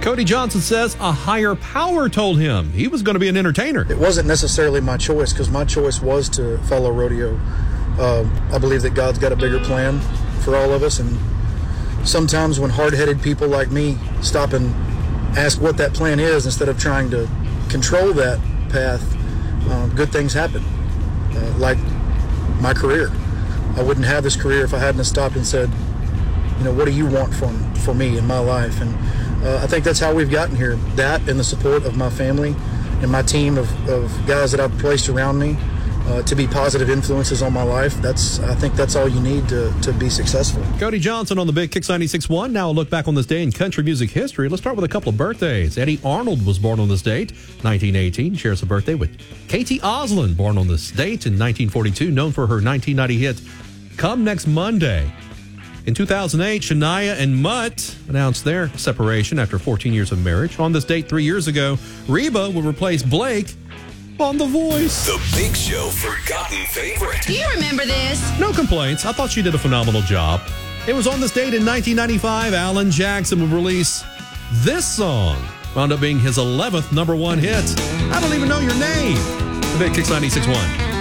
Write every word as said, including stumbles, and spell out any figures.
Cody Johnson says a higher power told him he was going to be an entertainer. It wasn't necessarily my choice, because my choice was to follow rodeo. Uh, I believe that God's got a bigger plan for all of us, and sometimes when hard-headed people like me stop and ask what that plan is instead of trying to control that path, uh, good things happen, uh, like my career. I wouldn't have this career if I hadn't stopped and said, you know, what do you want from for me in my life? And uh, I think that's how we've gotten here. That and the support of my family and my team of, of guys that I've placed around me uh, to be positive influences on my life. That's I think that's all you need to, to be successful. Cody Johnson on the Big Kicks ninety-six point one. Now a look back on this day in country music history. Let's start with a couple of birthdays. Eddie Arnold was born on this date, nineteen eighteen. Shares a birthday with Katie Osland, born on this date in nineteen forty-two, known for her nineteen ninety hit Come Next Monday. In two thousand eight, Shania and Mutt announced their separation after fourteen years of marriage. On this date three years ago, Reba would replace Blake on The Voice. The Big Show Forgotten Favorite. Do you remember this? No complaints. I thought she did a phenomenal job. It was on this date in nineteen ninety-five, Alan Jackson would release this song. Wound up being his eleventh number one hit. I Don't Even Know Your Name. The Big Kicks ninety-six point one.